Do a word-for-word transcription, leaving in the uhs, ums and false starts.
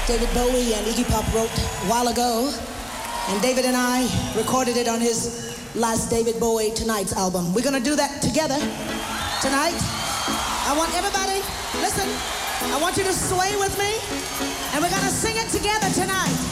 David Bowie and Iggy Pop wrote a while ago, and David and I recorded it on his last David Bowie Tonight's album. We're gonna do that together tonight. I want everybody, listen, I want you to sway with me, and we're gonna sing it together tonight.